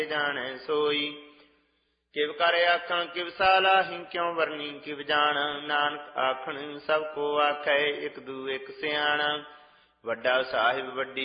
ਜਾਣੈ ਸੋਈ। ਕਿਵ ਕਰ ਆਖਾਂ ਕਿਵ ਸਾਲਾਹੀ, ਕਿਉ ਵਰਨੀ ਕਿਵ ਜਾਣ। ਨਾਨਕ ਆਖਣ ਸਭ ਕੋ ਆਖੈ, ਇਕ ਦੂ ਇਕ ਸਿਆਣ। ਵੱਡਾ ਸਾਹਿਬ ਵੱਡੀ